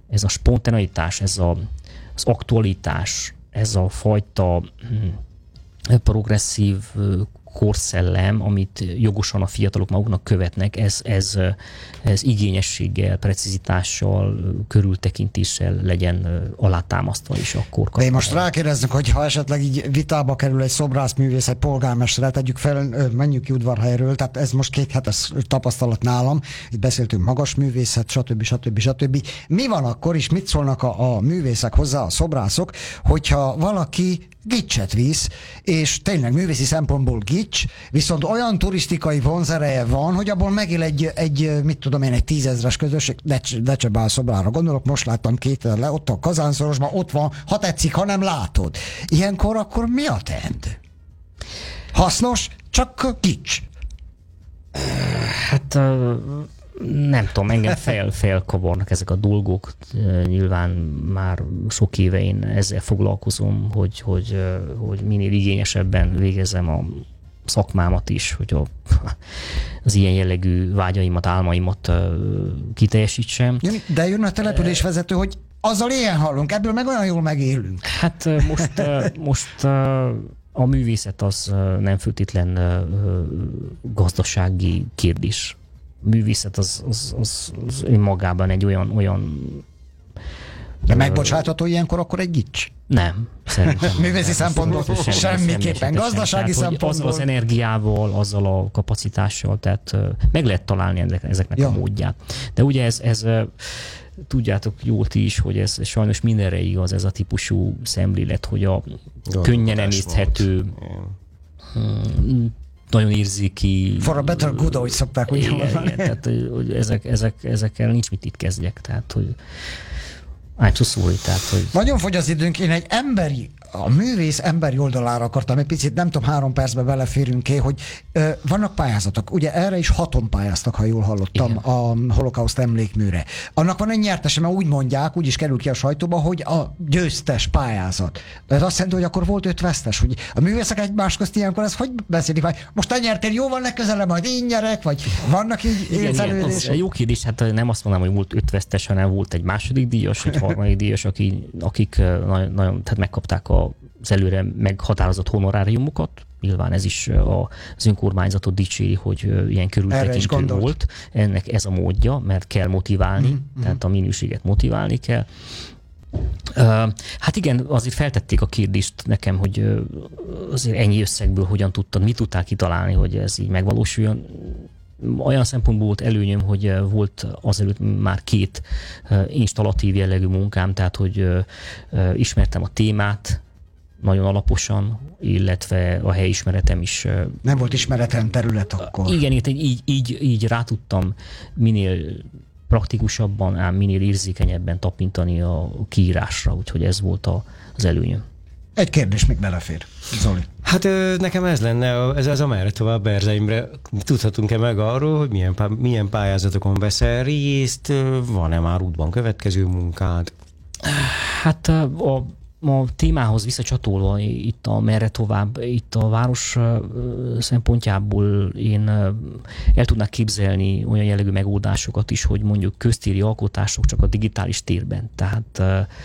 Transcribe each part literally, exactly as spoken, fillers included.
ez a spontaneitás, ez a, az aktualitás, ez a fajta progresszív korszellem, amit jogosan a fiatalok maguknak követnek, ez, ez, ez igényességgel, precizitással, körültekintéssel legyen alátámasztva is akkor. De én most rákérdeznek, hogy ha esetleg így vitába kerül egy szobrászművész, egy polgármesterrel, tegyük fel, menjünk ki Udvarhelyről, tehát ez most két hetes tapasztalat nálam, itt beszéltünk magas művészet, stb. stb. stb. Mi van akkor, és mit szólnak a, a művészek hozzá, a szobrászok, hogyha valaki gicset visz, és tényleg művészi szempontból gics, viszont olyan turisztikai vonzereje van, hogy abból megél egy, egy mit tudom én, egy tízezres közösség, Decsebál szobrára gondolok, most láttam két le, ott a Kazánszorosban, ott van, ha tetszik, ha nem látod. Ilyenkor akkor mi a teendő? Hasznos, csak gics. Hát nem tudom, engem fel, felkavarnak ezek a dolgok. Nyilván már sok éve én ezzel foglalkozom, hogy, hogy, hogy minél igényesebben végezzem a szakmámat is, hogy a, az ilyen jellegű vágyaimat, álmaimat kiteljesítsem. De jön a településvezető, hogy azzal ilyen hallunk, ebből meg olyan jól megélünk. Hát most, most a művészet az nem feltétlen gazdasági kérdés. A művészet az, az, az, az önmagában egy olyan, olyan de megbocsátható ilyenkor akkor egy gics? Nem, szerintem. Művészi szempontból semmiképpen, gazdasági szempontból. Azzal az energiával, azzal a kapacitással, tehát meg lehet találni ezeknek ja. a módját. De ugye ez, ez tudjátok jól ti is, hogy ez sajnos mindenre igaz, ez a típusú szemlélet, hogy a könnyen emészthető, nagyon érzéki... For a better good, ahogy szokták úgy mondani. Tehát hogy ezek, ezek, ezekkel nincs mit itt kezdjek. Tehát, hogy I'm so sorry, tehát, hogy... Nagyon fogy az időnk, én egy emberi, a művész emberi oldalára akartam egy picit, nem tudom, három percbe beleférünk-e, hogy ö, vannak pályázatok. Ugye erre is haton pályáztak, ha jól hallottam, igen, a holokauszt emlékműre. Annak van egy nyertese, mert úgy mondják, úgy is kerül ki a sajtóba, hogy a győztes pályázat. Ez azt jelenti, hogy akkor volt öt vesztes, hogy a művészek egymás közt ilyenkor ez hogy beszélik, vagy most te nyertél, jóval legközelebb majd én nyerek, vagy vannak így érzelődések? Jó kérdés, hát nem azt mondanám, hogy volt öt vesztes, hanem volt egy második díjas, egy harmadik díjas, akik, akik nagyon, nagyon tehát megkapták a az előre meghatározott honoráriumokat. Nyilván ez is az önkormányzatot dicséri, hogy ilyen körültekintő volt. Ennek ez a módja, mert kell motiválni, mm-hmm. tehát a minőséget motiválni kell. Hát igen, azért feltették a kérdést nekem, hogy azért ennyi összegből hogyan tudtad, mit tudtál kitalálni, hogy ez így megvalósuljon. Olyan szempontból volt előnyöm, hogy volt azelőtt már két installatív jellegű munkám, tehát hogy ismertem a témát nagyon alaposan, illetve a helyismeretem is. Nem volt ismeretlen terület akkor. Igen, így, így, így rá tudtam minél praktikusabban, ám minél érzékenyebben tapintani a kiírásra, úgyhogy ez volt a, az előnyöm. Egy kérdés még belefér. Zoli. Hát nekem ez lenne, ez az amerre tovább Berzeimre. Tudhatunk-e meg arról, hogy milyen, milyen pályázatokon veszel részt? Van-e már útban következő munkád? Hát a, a témához visszacsatolva, itt a merre tovább, itt a város szempontjából én el tudnák képzelni olyan jellegű megoldásokat is, hogy mondjuk köztéri alkotások csak a digitális térben. Tehát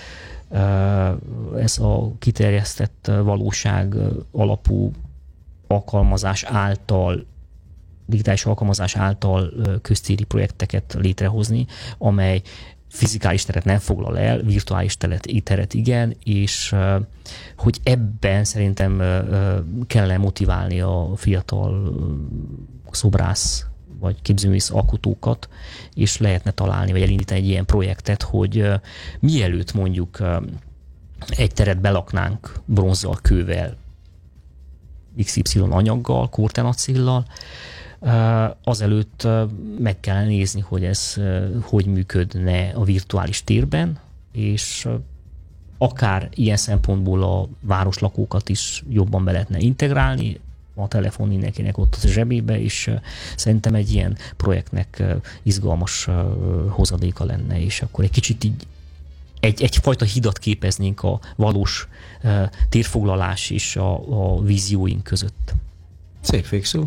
ez a kiterjesztett valóság alapú alkalmazás által, digitális alkalmazás által köztéri projekteket létrehozni, amely fizikális teret nem foglal el, virtuális teret, teret igen, és hogy ebben szerintem kellene motiválni a fiatal szobrász vagy képzőművész alkotókat, és lehetne találni, vagy elindítani egy ilyen projektet, hogy uh, mielőtt mondjuk uh, egy teret belaknánk bronzzal, kővel, iksz ipszilon anyaggal, kortenacillal, uh, azelőtt uh, meg kell nézni, hogy ez uh, hogy működne a virtuális térben, és uh, akár ilyen szempontból a városlakókat is jobban be lehetne integrálni, a telefon mindenkinek ott az zsebébe, és uh, szerintem egy ilyen projektnek uh, izgalmas uh, hozadéka lenne, és akkor egy kicsit így egy, egyfajta hidat képeznénk a valós uh, térfoglalás és a, a vízióink között. Szép végszó.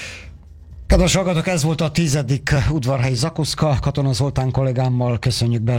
Kedves hallgatók, ez volt a tizedik udvarhelyi Zakuszka. Katona Zoltán kollégámmal köszönjük be